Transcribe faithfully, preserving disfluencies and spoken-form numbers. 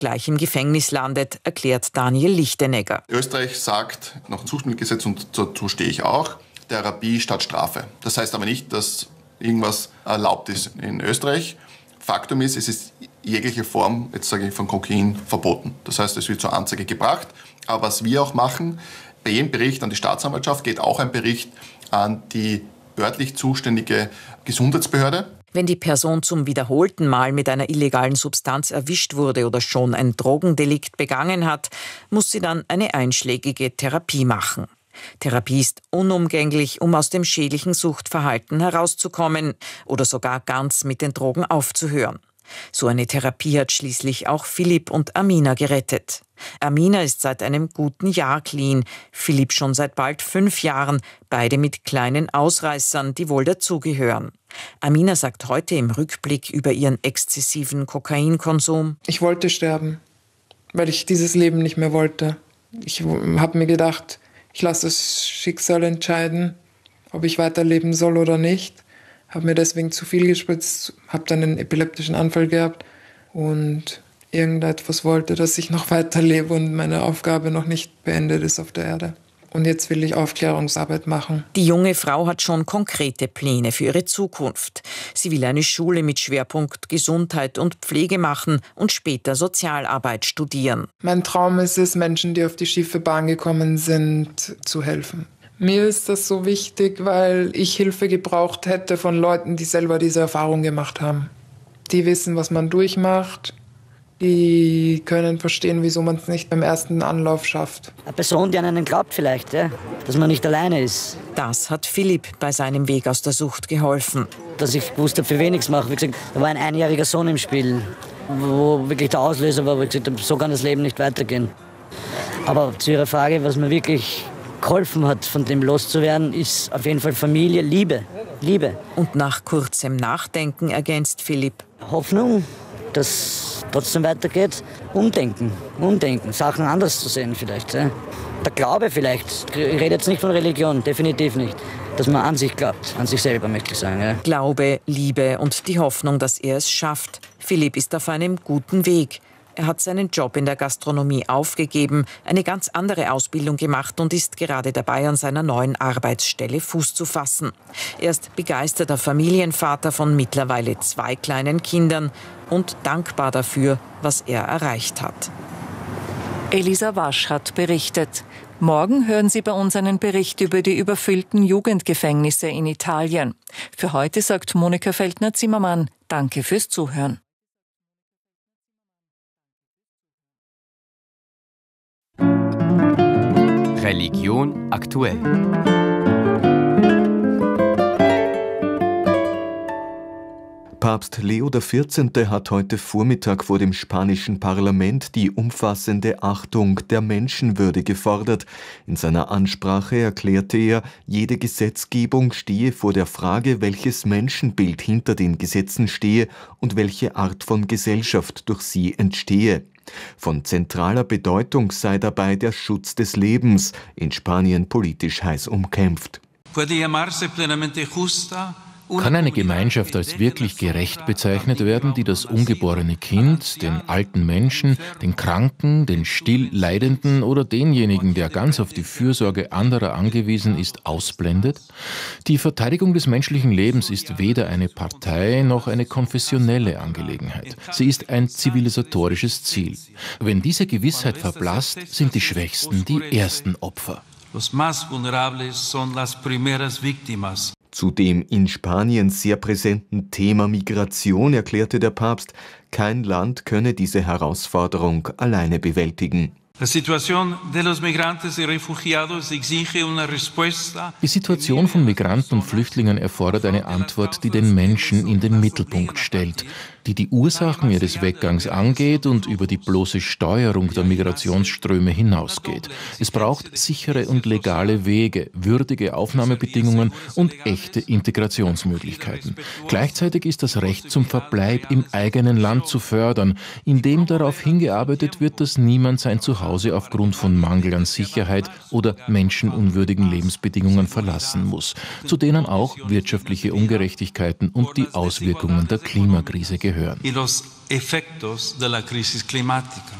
gleich im Gefängnis landet, erklärt Daniel Lichtenegger. Österreich sagt nach dem Suchtmittelgesetz, und dazu stehe ich auch, Therapie statt Strafe. Das heißt aber nicht, dass irgendwas erlaubt ist in Österreich. Faktum ist, es ist jegliche Form, jetzt sage ich, von Kokain verboten. Das heißt, es wird zur Anzeige gebracht. Aber was wir auch machen, bei jedem Bericht an die Staatsanwaltschaft geht auch ein Bericht an die örtlich zuständige Gesundheitsbehörde. Wenn die Person zum wiederholten Mal mit einer illegalen Substanz erwischt wurde oder schon ein Drogendelikt begangen hat, muss sie dann eine einschlägige Therapie machen. Therapie ist unumgänglich, um aus dem schädlichen Suchtverhalten herauszukommen oder sogar ganz mit den Drogen aufzuhören. So eine Therapie hat schließlich auch Philipp und Amina gerettet. Amina ist seit einem guten Jahr clean, Philipp schon seit bald fünf Jahren, beide mit kleinen Ausreißern, die wohl dazugehören. Amina sagt heute im Rückblick über ihren exzessiven Kokainkonsum: Ich wollte sterben, weil ich dieses Leben nicht mehr wollte. Ich habe mir gedacht, ich lasse das Schicksal entscheiden, ob ich weiterleben soll oder nicht. Habe mir deswegen zu viel gespritzt, habe dann einen epileptischen Anfall gehabt und irgendetwas wollte, dass ich noch weiterlebe und meine Aufgabe noch nicht beendet ist auf der Erde. Und jetzt will ich Aufklärungsarbeit machen. Die junge Frau hat schon konkrete Pläne für ihre Zukunft. Sie will eine Schule mit Schwerpunkt Gesundheit und Pflege machen und später Sozialarbeit studieren. Mein Traum ist es, Menschen, die auf die schiefe Bahn gekommen sind, zu helfen. Mir ist das so wichtig, weil ich Hilfe gebraucht hätte von Leuten, die selber diese Erfahrung gemacht haben. Die wissen, was man durchmacht. Die können verstehen, wieso man es nicht beim ersten Anlauf schafft. Eine Person, die an einen glaubt vielleicht, ja? Dass man nicht alleine ist. Das hat Philipp bei seinem Weg aus der Sucht geholfen. Dass ich gewusst habe, für wen ich es mache. Wie gesagt, da war ein einjähriger Sohn im Spiel, wo wirklich der Auslöser war, wo ich gesagt habe, so kann das Leben nicht weitergehen. Aber zu Ihrer Frage, was mir wirklich geholfen hat, von dem loszuwerden, ist auf jeden Fall Familie, Liebe. Liebe. Und nach kurzem Nachdenken ergänzt Philipp: Hoffnung, dass es trotzdem weitergeht. Umdenken, umdenken, Sachen anders zu sehen vielleicht. Ja. Der Glaube vielleicht, ich rede jetzt nicht von Religion, definitiv nicht. Dass man an sich glaubt, an sich selber, möchte ich sagen. Ja. Glaube, Liebe und die Hoffnung, dass er es schafft. Philipp ist auf einem guten Weg. Er hat seinen Job in der Gastronomie aufgegeben, eine ganz andere Ausbildung gemacht und ist gerade dabei, an seiner neuen Arbeitsstelle Fuß zu fassen. Er ist begeisterter Familienvater von mittlerweile zwei kleinen Kindern und dankbar dafür, was er erreicht hat. Elisa Wasch hat berichtet. Morgen hören Sie bei uns einen Bericht über die überfüllten Jugendgefängnisse in Italien. Für heute sagt Monika Feldner-Zimmermann: Danke fürs Zuhören. Religion aktuell. Papst Leo der vierzehnte hat heute Vormittag vor dem spanischen Parlament die umfassende Achtung der Menschenwürde gefordert. In seiner Ansprache erklärte er, jede Gesetzgebung stehe vor der Frage, welches Menschenbild hinter den Gesetzen stehe und welche Art von Gesellschaft durch sie entstehe. Von zentraler Bedeutung sei dabei der Schutz des Lebens, in Spanien politisch heiß umkämpft. Kann eine Gemeinschaft als wirklich gerecht bezeichnet werden, die das ungeborene Kind, den alten Menschen, den Kranken, den still Leidenden oder denjenigen, der ganz auf die Fürsorge anderer angewiesen ist, ausblendet? Die Verteidigung des menschlichen Lebens ist weder eine Partei noch eine konfessionelle Angelegenheit. Sie ist ein zivilisatorisches Ziel. Wenn diese Gewissheit verblasst, sind die Schwächsten die ersten Opfer. Zu dem in Spanien sehr präsenten Thema Migration erklärte der Papst, kein Land könne diese Herausforderung alleine bewältigen. Die Situation von Migranten und Flüchtlingen erfordert eine Antwort, die den Menschen in den Mittelpunkt stellt, die die Ursachen ihres Weggangs angeht und über die bloße Steuerung der Migrationsströme hinausgeht. Es braucht sichere und legale Wege, würdige Aufnahmebedingungen und echte Integrationsmöglichkeiten. Gleichzeitig ist das Recht zum Verbleib im eigenen Land zu fördern, indem darauf hingearbeitet wird, dass niemand sein Zuhause aufgrund von Mangel an Sicherheit oder menschenunwürdigen Lebensbedingungen verlassen muss, zu denen auch wirtschaftliche Ungerechtigkeiten und die Auswirkungen der Klimakrise gehören. gehören. y los efectos de la crisis climática.